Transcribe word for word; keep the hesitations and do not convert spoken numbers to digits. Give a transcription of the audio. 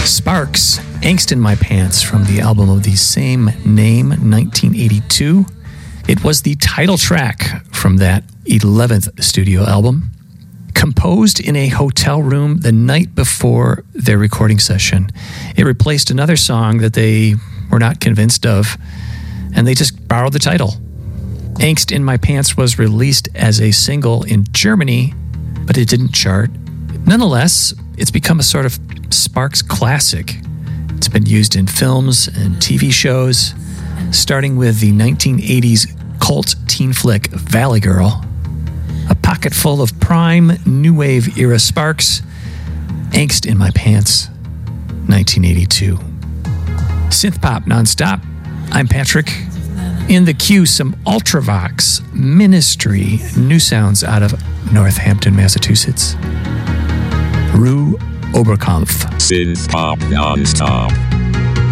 Sparks, Angst in My Pants, from the album of the same name, nineteen eighty-two. It was the title track from that eleventh studio album. Composed in a hotel room the night before their recording session, it replaced another song that they were not convinced of, and they just borrowed the title. Angst in My Pants was released as a single in Germany, but it didn't chart. Nonetheless, it's become a sort of Sparks classic. It's been used in films and T V shows, starting with the nineteen eighties cult teen flick Valley Girl. A pocket full of prime new wave era Sparks. Angst in My Pants, nineteen eighty-two. Synth pop nonstop. I'm Patrick. In the queue, some Ultravox Ministry, new sounds out of Northampton, Massachusetts. Rue Oberkampf. Synth pop non-stop.